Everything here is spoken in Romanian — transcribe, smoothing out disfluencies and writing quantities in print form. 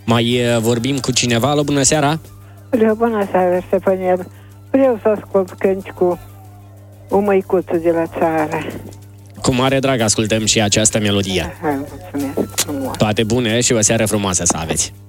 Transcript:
Mai vorbim cu cineva? Alo, bună seara! Bună seara, Ștefania. Vreau să ascult cânti cu o măicuță de la țară. Cu mare drag ascultăm și această melodie. Hai, mulțumesc frumos. Toate bune și o seară frumoasă să aveți!